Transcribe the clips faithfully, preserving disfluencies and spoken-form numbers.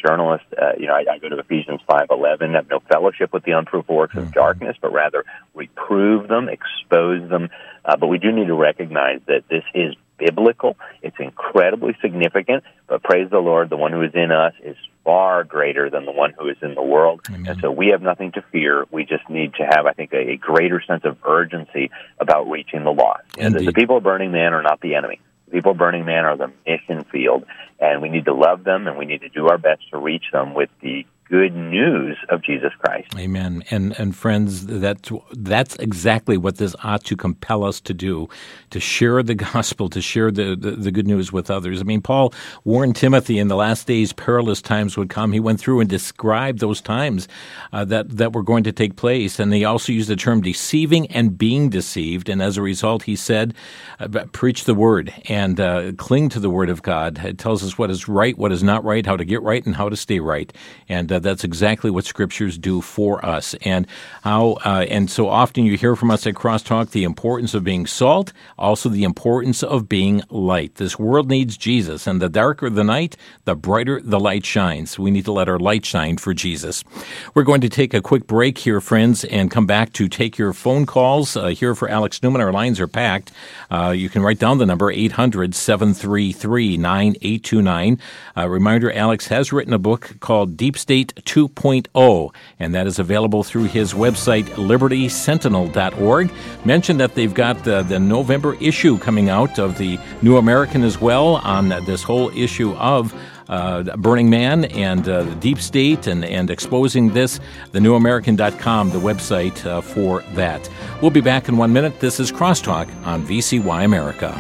journalist, uh, you know, I, I go to Ephesians five eleven, have no fellowship with the unfruitful works of darkness, but rather reprove them, expose them. Uh, but we do need to recognize that this is biblical. It's incredibly significant, but praise the Lord, the one who is in us is far greater than the one who is in the world. Amen. And so we have nothing to fear. We just need to have, I think, a, a greater sense of urgency about reaching the lost. And the, the people of Burning Man are not the enemy. The people of Burning Man are the mission field, and we need to love them, and we need to do our best to reach them with the good news of Jesus Christ. Amen. And and friends, that's, that's exactly what this ought to compel us to do, to share the gospel, to share the, the, the good news with others. I mean, Paul warned Timothy in the last days perilous times would come. He went through and described those times uh, that, that were going to take place. And he also used the term deceiving and being deceived. And as a result, he said, uh, preach the word and uh, cling to the word of God. It tells us what is right, what is not right, how to get right, and how to stay right. And uh, that's exactly what scriptures do for us. And how uh, and so often you hear from us at Crosstalk the importance of being salt, also the importance of being light. This world needs Jesus, and the darker the night, the brighter the light shines. We need to let our light shine for Jesus. We're going to take a quick break here, friends, and come back to take your phone calls. Uh, here for Alex Newman, our lines are packed. Uh, you can write down the number eight hundred, seven three three, nine eight two nine. Uh, reminder, Alex has written a book called Deep State two point oh, and that is available through his website, liberty sentinel dot org. Mention that they've got the, the November issue coming out of the New American as well on this whole issue of uh, Burning Man and uh, the Deep State and, and exposing this, the new american dot com, the website uh, for that. We'll be back in one minute. This is Crosstalk on V C Y America.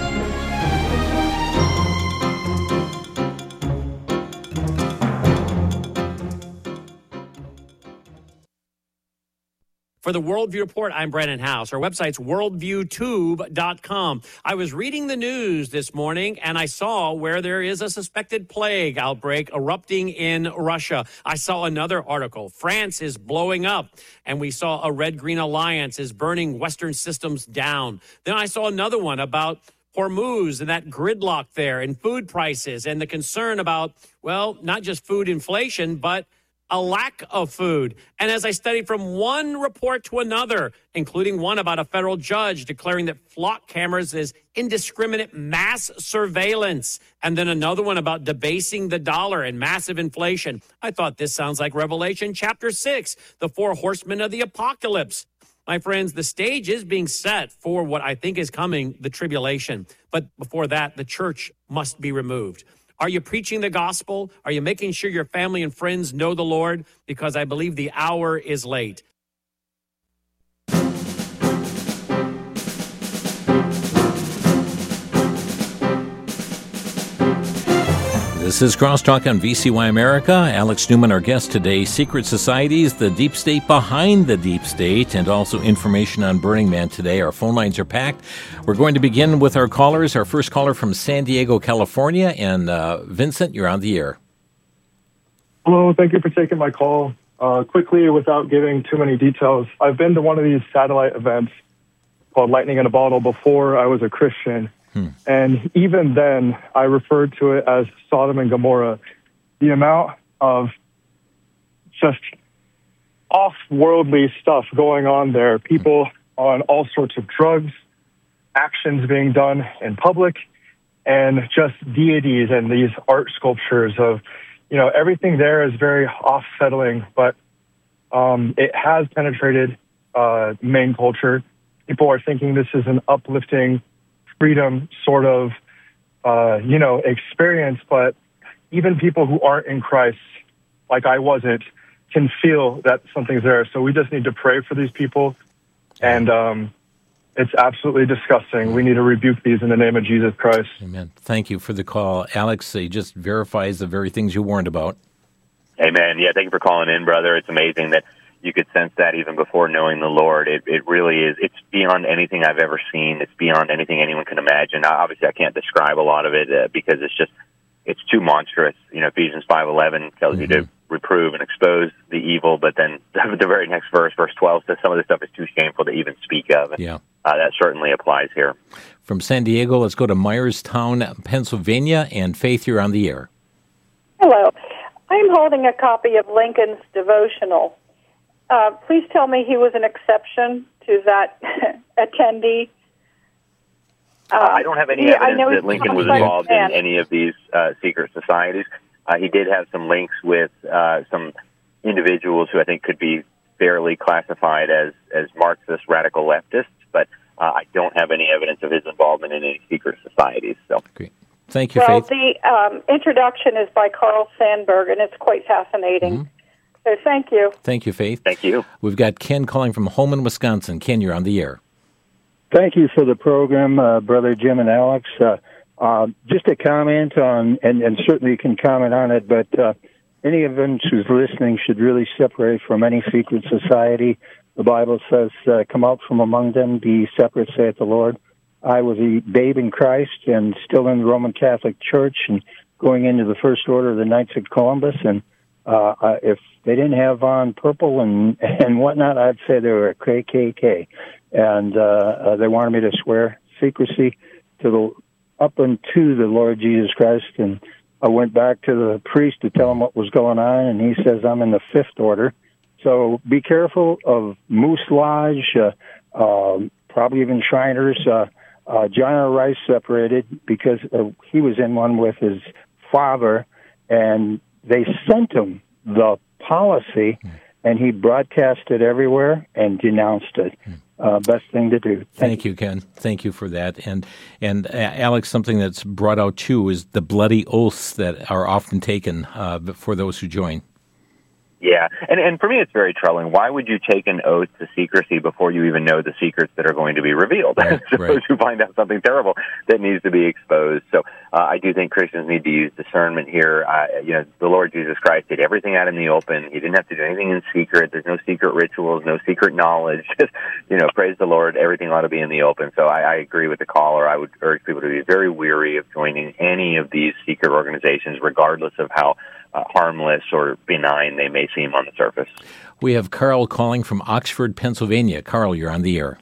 For the Worldview Report, I'm Brandon House. Our website's worldview tube dot com. I was reading the news this morning, and I saw where there is a suspected plague outbreak erupting in Russia. I saw another article. France is blowing up, and we saw a Red-Green Alliance is burning Western systems down. Then I saw another one about Hormuz and that gridlock there and food prices and the concern about, well, not just food inflation, but a lack of food. And as I studied from one report to another, including one about a federal judge declaring that flock cameras is indiscriminate mass surveillance, and then another one about debasing the dollar and massive inflation, I thought this sounds like Revelation chapter six, the four horsemen of the apocalypse. My friends, the stage is being set for what I think is coming, the tribulation. But before that, the church must be removed. Are you preaching the gospel? Are you making sure your family and friends know the Lord? Because I believe the hour is late. This is Crosstalk on V C Y America. Alex Newman, our guest today. Secret societies, the deep state behind the deep state, and also information on Burning Man today. Our phone lines are packed. We're going to begin with our callers. Our first caller from San Diego, California. And uh, Vincent, you're on the air. Hello, thank you for taking my call. Uh, quickly, without giving too many details, I've been to one of these satellite events called Lightning in a Bottle before I was a Christian. Hmm. And even then, I referred to it as Sodom and Gomorrah. The amount of just off-worldly stuff going on there, people on all sorts of drugs, actions being done in public, and just deities and these art sculptures of, you know, everything there is very off-settling, but um, it has penetrated uh, main culture. People are thinking this is an uplifting freedom sort of, uh, you know, experience, but even people who aren't in Christ, like I wasn't, can feel that something's there. So we just need to pray for these people, and um, it's absolutely disgusting. We need to rebuke these in the name of Jesus Christ. Amen. Thank you for the call. Alex, he just verifies the very things you warned about. Amen. Yeah, thank you for calling in, brother. It's amazing that you could sense that even before knowing the Lord. It it really is. It's beyond anything I've ever seen. It's beyond anything anyone can imagine. Obviously, I can't describe a lot of it uh, because it's just, it's too monstrous. You know, Ephesians five eleven tells mm-hmm. you to reprove and expose the evil, but then the very next verse, verse twelve, says some of this stuff is too shameful to even speak of. Yeah. Uh, that certainly applies here. From San Diego, let's go to Myerstown, Pennsylvania, and Faith, you're on the air. Hello. I holding a copy of Lincoln's devotional. Uh, please tell me he was an exception to that attendee. Uh, I don't have any yeah, evidence that Lincoln was involved in any of these uh, secret societies. Uh, he did have some links with uh, some individuals who I think could be fairly classified as, as Marxist radical leftists, but uh, I don't have any evidence of his involvement in any secret societies. So, great. Thank you, well, Faith. the um, introduction is by Carl Sandburg, and it's quite fascinating. Mm-hmm. So thank you. Thank you, Faith. Thank you. We've got Ken calling from Holman, Wisconsin. Ken, you're on the air. Thank you for the program, uh, Brother Jim and Alex. Uh, uh, just a comment on, and, and certainly you can comment on it, but uh, any of them who's listening should really separate from any secret society. The Bible says, uh, come out from among them, be separate, saith the Lord. I was a babe in Christ and still in the Roman Catholic Church and going into the First Order of the Knights of Columbus. And uh, uh, if they didn't have on purple and, and whatnot, I'd say they were a K K K. And uh, uh, they wanted me to swear secrecy to the up unto the Lord Jesus Christ. And I went back to the priest to tell him what was going on, and he says I'm in the Fifth Order. So be careful of Moose Lodge, uh, uh, probably even Shriners. Uh, uh, John R. Rice separated because uh, he was in one with his father, and they sent him the policy, and he broadcast it everywhere and denounced it. Uh, best thing to do. Thank, Thank you. you, Ken. Thank you for that. And and uh, Alex, something that's brought out too is the bloody oaths that are often taken uh, for those who join. Yeah, and and for me it's very troubling. Why would you take an oath to secrecy before you even know the secrets that are going to be revealed? Right, Suppose right. you find out something terrible that needs to be exposed. So uh, I do think Christians need to use discernment here. Uh, you know, the Lord Jesus Christ did everything out in the open. He didn't have to do anything in secret. There's no secret rituals, no secret knowledge. Just, you know, praise the Lord. Everything ought to be in the open. So I, I agree with the caller. I would urge people to be very weary of joining any of these secret organizations, regardless of how Uh, harmless or benign they may seem on the surface. We have Carl calling from Oxford, Pennsylvania. Carl, you're on the air.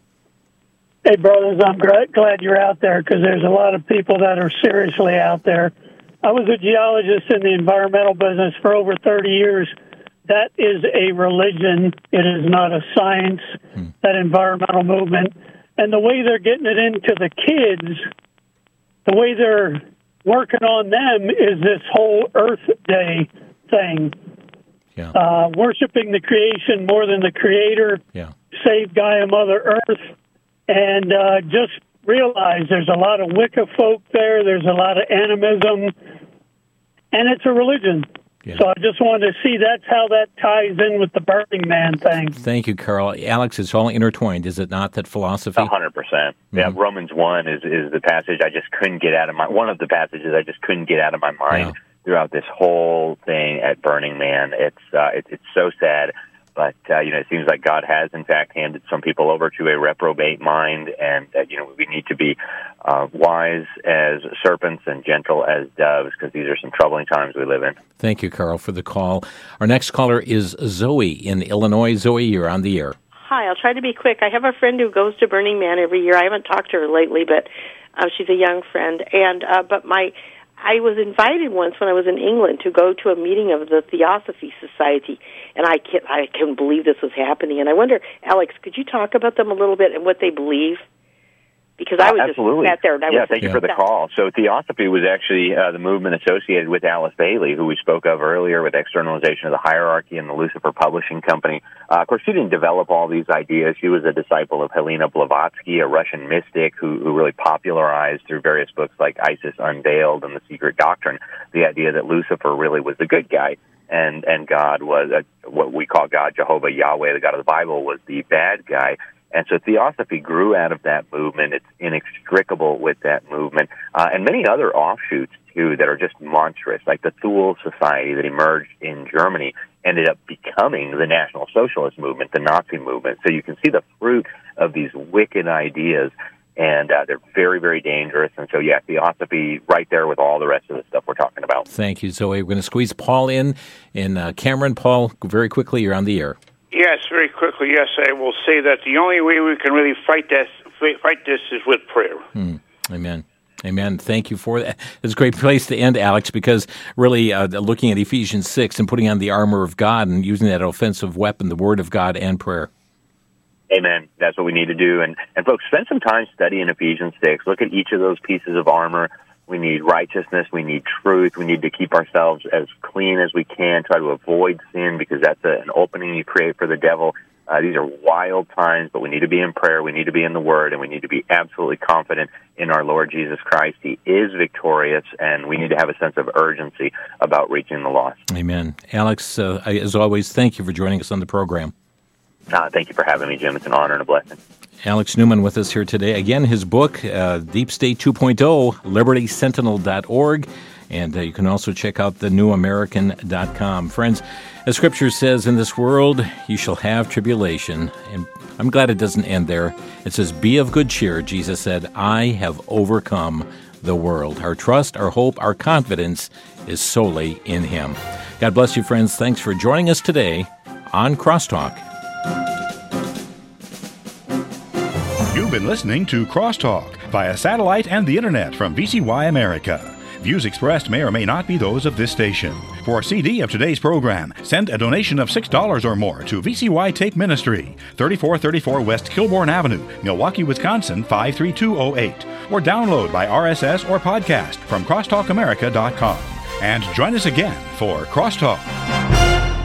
Hey, brothers, I'm glad you're out there because there's a lot of people that are seriously out there. I was a geologist in the environmental business for over thirty years. That is a religion. It is not a science, hmm. that environmental movement. And the way they're getting it into the kids, the way they're working on them is this whole Earth Day thing. Yeah. Uh, worshiping the creation more than the Creator. Yeah. Save Gaia Mother Earth. And uh, just realize there's a lot of Wicca folk there. There's a lot of animism. And it's a religion. Yeah. So I just wanted to see that's how that ties in with the Burning Man thing. Thank you, Carl. Alex, it's all intertwined, is it not, that philosophy? A hundred percent. Yeah, Romans one is, is the passage I just couldn't get out of my, one of the passages I just couldn't get out of my mind yeah. throughout this whole thing at Burning Man. It's, uh, it, it's so sad. But, uh, you know, it seems like God has, in fact, handed some people over to a reprobate mind, and, uh, you know, we need to be uh, wise as serpents and gentle as doves, because these are some troubling times we live in. Thank you, Carl, for the call. Our next caller is Zoe in Illinois. Zoe, you're on the air. Hi, I'll try to be quick. I have a friend who goes to Burning Man every year. I haven't talked to her lately, but uh, she's a young friend. And uh, but my... I was invited once when I was in England to go to a meeting of the Theosophy Society, and I can't, I couldn't believe this was happening. And I wonder, Alex, could you talk about them a little bit and what they believe? Because I was uh, absolutely. just sat there. And I yeah, was thank you yeah. for the call. So Theosophy was actually uh, the movement associated with Alice Bailey, who we spoke of earlier with externalization of the hierarchy and the Lucifer Publishing Company. Uh, of course, she didn't develop all these ideas. She was a disciple of Helena Blavatsky, a Russian mystic who, who really popularized through various books like Isis Unveiled and The Secret Doctrine the idea that Lucifer really was the good guy. And, and God was, uh, what we call God, Jehovah, Yahweh, the God of the Bible, was the bad guy. And so Theosophy grew out of that movement. It's inextricable with that movement. Uh, and many other offshoots, too, that are just monstrous, like the Thule Society that emerged in Germany ended up becoming the National Socialist movement, the Nazi movement. So you can see the fruit of these wicked ideas, and uh, they're very, very dangerous. And so, yeah, Theosophy right there with all the rest of the stuff we're talking about. Thank you, Zoe. We're going to squeeze Paul in. And uh, Cameron, Paul, very quickly, you're on the air. Yes, very quickly. Yes, I will say that the only way we can really fight this, fight this is with prayer. Hmm. Amen. Amen. Thank you for that. It's a great place to end, Alex, because really uh, looking at Ephesians six and putting on the armor of God and using that offensive weapon, the Word of God and prayer. Amen. That's what we need to do. And, and folks, spend some time studying Ephesians six. Look at each of those pieces of armor. We need righteousness. We need truth. We need to keep ourselves as clean as we can, try to avoid sin, because that's a, an opening you create for the devil. Uh, these are wild times, but we need to be in prayer, we need to be in the Word, and we need to be absolutely confident in our Lord Jesus Christ. He is victorious, and we need to have a sense of urgency about reaching the lost. Amen. Alex, uh, as always, thank you for joining us on the program. Uh, thank you for having me, Jim. It's an honor and a blessing. Alex Newman with us here today. Again, his book, uh, Deep State two point oh, liberty sentinel dot org. And uh, you can also check out the new american dot com. Friends, as Scripture says, in this world you shall have tribulation. And I'm glad it doesn't end there. It says, be of good cheer. Jesus said, I have overcome the world. Our trust, our hope, our confidence is solely in Him. God bless you, friends. Thanks for joining us today on Crosstalk. You've been listening to Crosstalk via satellite and the Internet from V C Y America. Views expressed may or may not be those of this station. For a C D of today's program, send a donation of six dollars or more to V C Y Tape Ministry, thirty-four thirty-four West Kilbourne Avenue, Milwaukee, Wisconsin, five three two oh eight, or download by R S S or podcast from crosstalk america dot com. And join us again for Crosstalk.